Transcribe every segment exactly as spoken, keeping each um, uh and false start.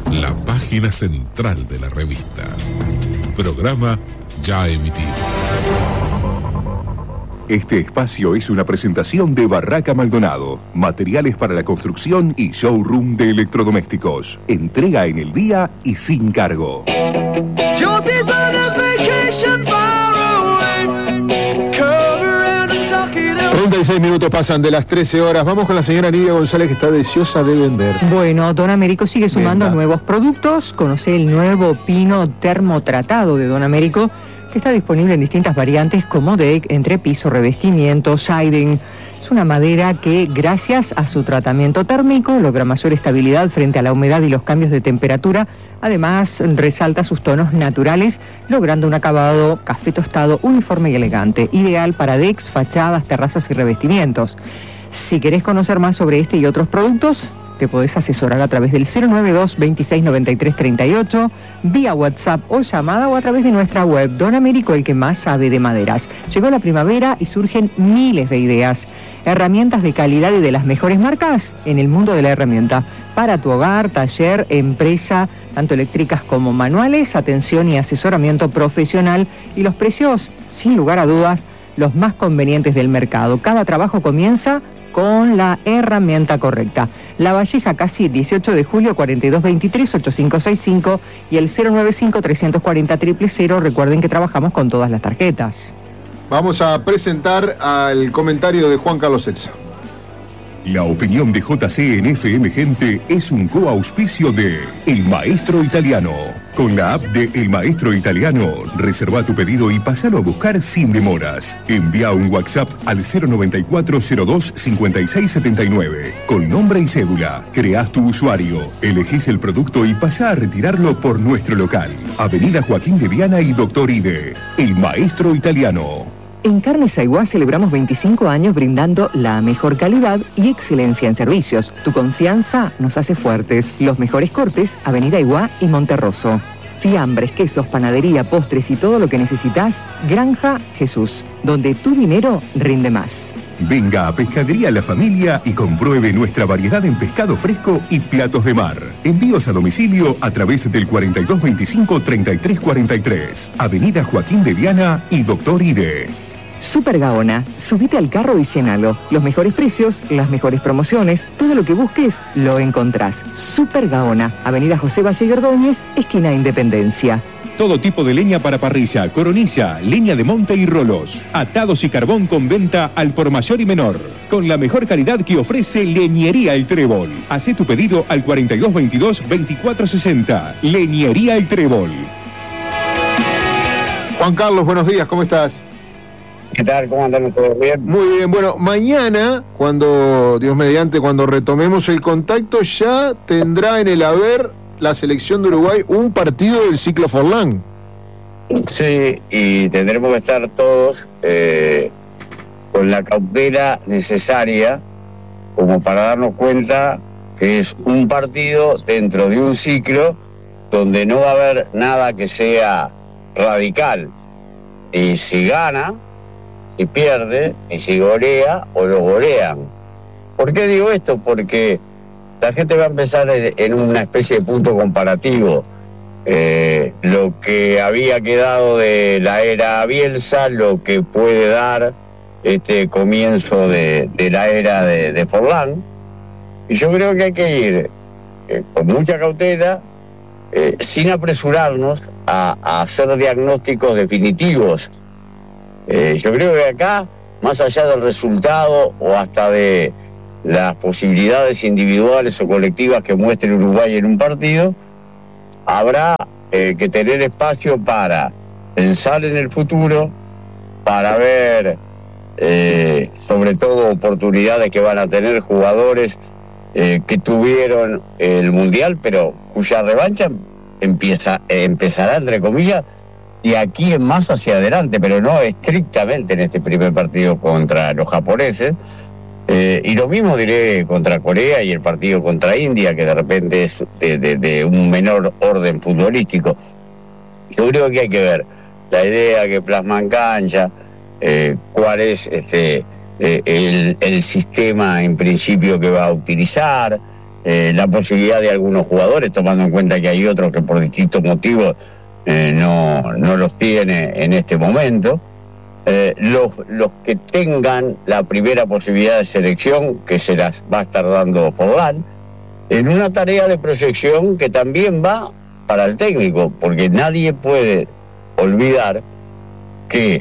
la página central de la revista. Programa ya emitido. Este espacio es una presentación de Barraca Maldonado, materiales para la construcción y showroom de electrodomésticos. Entrega en el día y sin cargo. treinta y seis minutos pasan de las trece horas. Vamos con la señora Nidia González, que está deseosa de vender. Bueno, Don Américo sigue sumando Venda. nuevos productos. Conoce el nuevo pino termotratado de Don Américo, que está disponible en distintas variantes como deck, entrepiso, revestimiento, siding. Es una madera que, gracias a su tratamiento térmico, logra mayor estabilidad frente a la humedad y los cambios de temperatura. Además, resalta sus tonos naturales, logrando un acabado café tostado, uniforme y elegante, ideal para decks, fachadas, terrazas y revestimientos. Si querés conocer más sobre este y otros productos, te podés asesorar a través del cero nueve dos, veintiséis noventa y tres treinta y ocho, vía WhatsApp o llamada, o a través de nuestra web. Don Américo, el que más sabe de maderas. Llegó la primavera y surgen miles de ideas. Herramientas de calidad y de las mejores marcas en el mundo de la herramienta. Para tu hogar, taller, empresa, tanto eléctricas como manuales, atención y asesoramiento profesional. Y los precios, sin lugar a dudas, los más convenientes del mercado. Cada trabajo comienza con la herramienta correcta. La Valleja, casi dieciocho de julio, cuarenta y dos veintitrés, ochenta y cinco sesenta y cinco y el cero nueve cinco, trescientos cuarenta, cero cero cero. Recuerden que trabajamos con todas las tarjetas. Vamos a presentar al comentario de Juan Carlos Elsa. La opinión de J C en F M Gente es un coauspicio de El Maestro Italiano. Con la app de El Maestro Italiano, reserva tu pedido y pásalo a buscar sin demoras. Envía un WhatsApp al cero noventa y cuatro, cero dos, cincuenta y seis setenta y nueve. Con nombre y cédula, creás tu usuario, elegís el producto y pasá a retirarlo por nuestro local. Avenida Joaquín de Viana y Doctor Ide. El Maestro Italiano. En Carnes Aiguá celebramos veinticinco años brindando la mejor calidad y excelencia en servicios. Tu confianza nos hace fuertes. Los mejores cortes, Avenida Aiguá y Monterroso. Fiambres, quesos, panadería, postres y todo lo que necesitas, Granja Jesús, donde tu dinero rinde más. Venga a Pescadería La Familia y compruebe nuestra variedad en pescado fresco y platos de mar. Envíos a domicilio a través del cuarenta y dos veinticinco, treinta y tres cuarenta y tres. Avenida Joaquín de Viana y Doctor Ide. Super Gaona, subite al carro y llénalo. Los mejores precios, las mejores promociones, todo lo que busques, lo encontrás. Super Gaona, Avenida José Valle Ordóñez, esquina Independencia. Todo tipo de leña para parrilla, coronilla, leña de monte y rolos. Atados y carbón con venta al por mayor y menor. Con la mejor calidad que ofrece Leñería El Trébol. Hacé tu pedido al cuarenta y dos veintidós, veinticuatro sesenta. Leñería El Trébol. Juan Carlos, buenos días, ¿cómo estás? ¿Qué tal? ¿Cómo andan? ¿Todo bien? Muy bien. Bueno, mañana, cuando, Dios mediante, cuando retomemos el contacto, ya tendrá en el haber la selección de Uruguay un partido del ciclo Forlán. Sí, y tendremos que estar todos eh, con la cautela necesaria como para darnos cuenta que es un partido dentro de un ciclo donde no va a haber nada que sea radical. Y si gana, si pierde, y si golea o lo golean. ¿Por qué digo esto? Porque la gente va a empezar en una especie de punto comparativo. Eh, lo que había quedado de la era Bielsa, lo que puede dar este comienzo de, de la era de, de Forlán. Y yo creo que hay que ir eh, con mucha cautela, eh, sin apresurarnos a, a hacer diagnósticos definitivos. Eh, yo creo que acá, más allá del resultado o hasta de las posibilidades individuales o colectivas que muestre Uruguay en un partido, habrá eh, que tener espacio para pensar en el futuro, para ver eh, sobre todo oportunidades que van a tener jugadores eh, que tuvieron el Mundial, pero cuya revancha empieza, eh, empezará, entre comillas, de aquí en más hacia adelante, pero no estrictamente en este primer partido contra los japoneses. Eh, y lo mismo diré contra Corea y el partido contra India, que de repente es de, de, de un menor orden futbolístico. Yo creo que hay que ver la idea que plasma en cancha, eh, cuál es este, eh, el, el sistema en principio que va a utilizar, eh, la posibilidad de algunos jugadores, tomando en cuenta que hay otros que por distintos motivos eh, no, no los tiene en este momento. Eh, los, los que tengan la primera posibilidad de selección, que se las va a estar dando Forlán, en una tarea de proyección que también va para el técnico, porque nadie puede olvidar que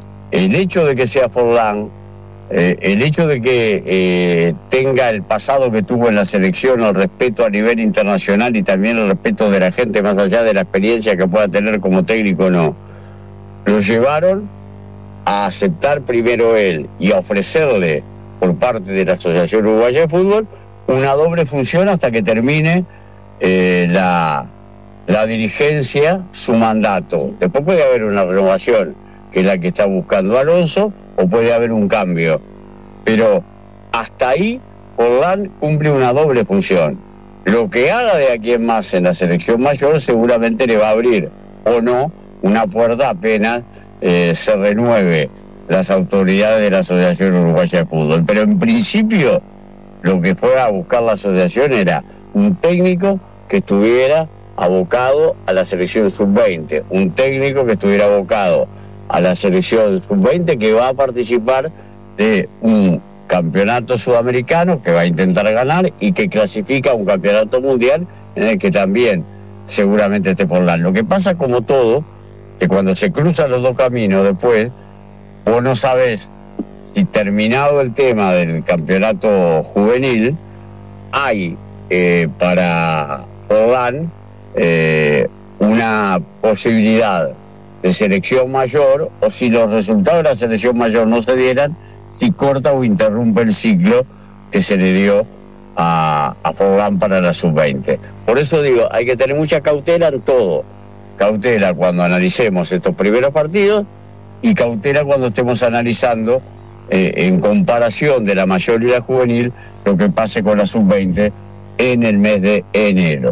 el hecho de que sea Forlán, eh, el hecho de que eh, tenga el pasado que tuvo en la selección, el respeto a nivel internacional y también el respeto de la gente, más allá de la experiencia que pueda tener como técnico, no, lo llevaron a aceptar primero él y a ofrecerle por parte de la Asociación Uruguaya de Fútbol una doble función hasta que termine eh, la, la dirigencia su mandato. Después puede haber una renovación, que es la que está buscando Alonso, o puede haber un cambio. Pero hasta ahí Forlán cumple una doble función. Lo que haga de aquí en más en la selección mayor seguramente le va a abrir, o no, una puerta apenas eh, se renueve las autoridades de la Asociación Uruguaya de Fútbol. Pero en principio lo que fue a buscar la asociación era un técnico que estuviera abocado a la selección sub veinte, un técnico que estuviera abocado a la selección sub veinte que va a participar de un campeonato sudamericano que va a intentar ganar y que clasifica a un campeonato mundial en el que también seguramente esté Forlán. Lo que pasa, como todo, que cuando se cruzan los dos caminos después, vos no sabés si terminado el tema del campeonato juvenil, hay eh, para Forlán eh, una posibilidad de selección mayor, o si los resultados de la selección mayor no se dieran, si corta o interrumpe el ciclo que se le dio a, a Forlán para la sub veinte. Por eso digo, hay que tener mucha cautela en todo. Cautela cuando analicemos estos primeros partidos y cautela cuando estemos analizando eh, en comparación de la mayor y la juvenil lo que pase con la sub veinte en el mes de enero.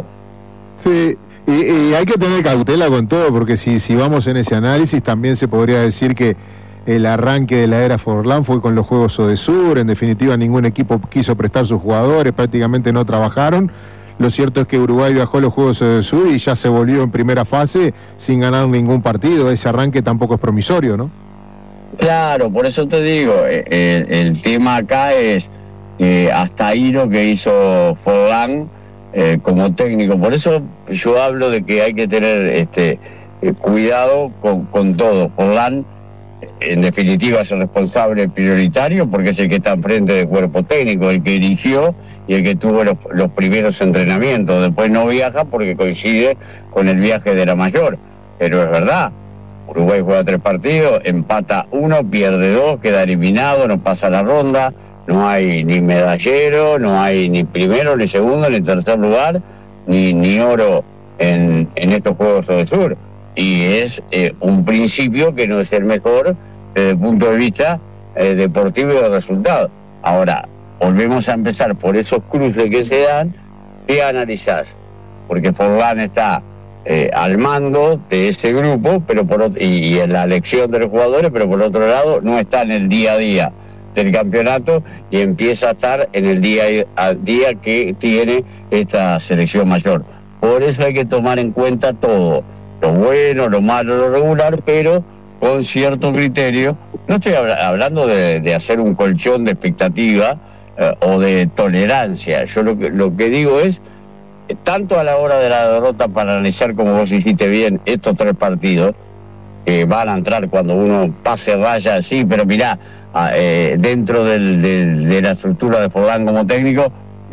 Sí, y, y hay que tener cautela con todo, porque si, si vamos en ese análisis también se podría decir que el arranque de la era Forlán fue con los Juegos Odesur. En definitiva, ningún equipo quiso prestar sus jugadores, prácticamente no trabajaron. Lo cierto es que Uruguay viajó a los Juegos Odesur y ya se volvió en primera fase sin ganar ningún partido. Ese arranque tampoco es promisorio, ¿no? Claro, por eso te digo, el, el tema acá es que hasta ahí lo que hizo Forlán eh, como técnico. Por eso yo hablo de que hay que tener este eh, cuidado con, con todo. Forlán, en definitiva, es el responsable prioritario porque es el que está enfrente del cuerpo técnico, el que eligió y el que tuvo los, los primeros entrenamientos. Después no viaja porque coincide con el viaje de la mayor. Pero es verdad, Uruguay juega tres partidos, empata uno, pierde dos, queda eliminado, no pasa la ronda, no hay ni medallero, no hay ni primero, ni segundo, ni tercer lugar, ni, ni oro en, en estos Juegos del Sur. Y es eh, un principio que no es el mejor desde el punto de vista eh, deportivo y de resultados. Ahora, volvemos a empezar por esos cruces que se dan. ¿Qué analizás? Porque Forlán está eh, al mando de ese grupo, pero por otro, y, y en la elección de los jugadores, pero por otro lado no está en el día a día del campeonato y empieza a estar en el día a día que tiene esta selección mayor. Por eso hay que tomar en cuenta todo, lo bueno, lo malo, lo regular, pero con cierto criterio. No estoy habl- hablando de, de hacer un colchón de expectativa eh, o de tolerancia. Yo lo que, lo que digo es, eh, tanto a la hora de la derrota, para analizar, como vos hiciste bien, estos tres partidos, que eh, van a entrar cuando uno pase raya así, pero mirá, eh, dentro del, del, de la estructura de Forlán como técnico,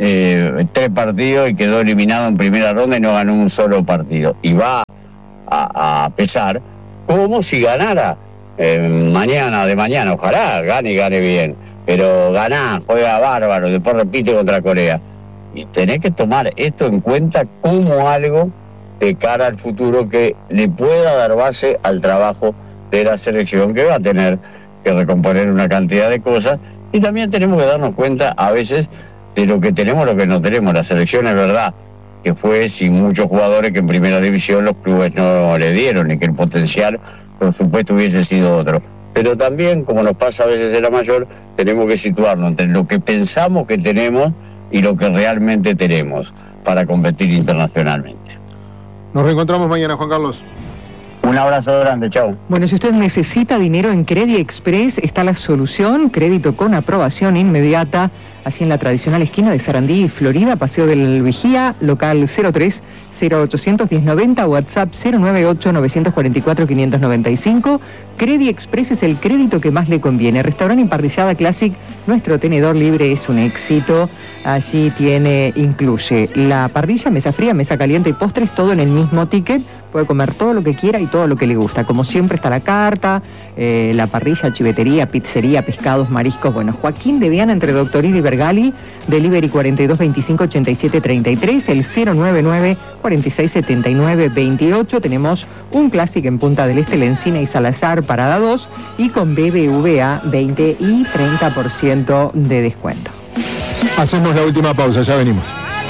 eh, tres partidos y quedó eliminado en primera ronda y no ganó un solo partido. Y va A, a pesar, como si ganara eh, mañana de mañana. Ojalá gane y gane bien, pero ganá, juega bárbaro, después repite contra Corea. Y tenés que tomar esto en cuenta como algo de cara al futuro que le pueda dar base al trabajo de la selección, que va a tener que recomponer una cantidad de cosas. Y también tenemos que darnos cuenta a veces de lo que tenemos, lo que no tenemos. La selección, es verdad que fue sin muchos jugadores que en primera división los clubes no le dieron, y que el potencial, por supuesto, hubiese sido otro. Pero también, como nos pasa a veces en la mayor, tenemos que situarnos entre lo que pensamos que tenemos y lo que realmente tenemos para competir internacionalmente. Nos reencontramos mañana, Juan Carlos. Un abrazo grande, chao. Bueno, si usted necesita dinero en Credit Express, está la solución, crédito con aprobación inmediata, allí en la tradicional esquina de Sarandí, Florida, Paseo del Vigía, local cero tres cero ochocientos diez noventa, WhatsApp cero nueve ocho nueve cuatro cuatro cinco nueve cinco. Credit Express es el crédito que más le conviene. Restaurante y parrillada Classic, nuestro tenedor libre es un éxito. Allí tiene, incluye la parrilla, mesa fría, mesa caliente y postres, todo en el mismo ticket. Puede comer todo lo que quiera y todo lo que le gusta. Como siempre está la carta, eh, la parrilla, chivetería, pizzería, pescados, mariscos. Bueno, Joaquín de Viana entre Doctorino y Bergali, delivery cuarenta y dos veinticinco ochenta y siete treinta y tres, el cero nueve nueve cuarenta y seis setenta y nueve veintiocho. Tenemos un Classic en Punta del Este, La Encina y Salazar, parada dos, y con B B V A veinte y treinta por ciento de descuento. Hacemos la última pausa, ya venimos.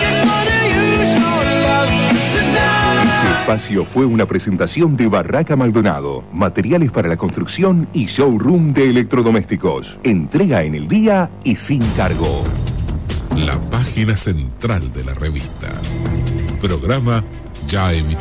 Este espacio fue una presentación de Barraca Maldonado, materiales para la construcción y showroom de electrodomésticos. Entrega en el día y sin cargo. La página central de la revista. Programa ya emitido.